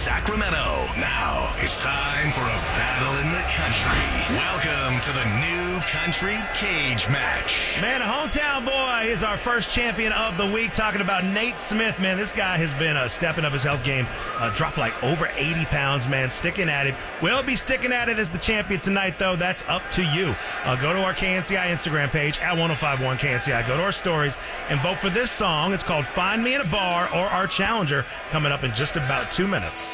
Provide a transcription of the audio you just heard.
Sacramento. Now it's time for a battle in the country. Welcome to the new country cage match. Man, a hometown boy is our first champion of the week. Talking about Nate Smith, man. This guy has been stepping up his health game. Dropped like over 80 pounds, man. Sticking at it. Will be sticking at it as the champion tonight, though. That's up to you. Go to our KNCI Instagram page at 1051 KNCI. Go to our stories and vote for this song. It's called Find Me in a Bar, or our challenger, coming up in just about 2 minutes.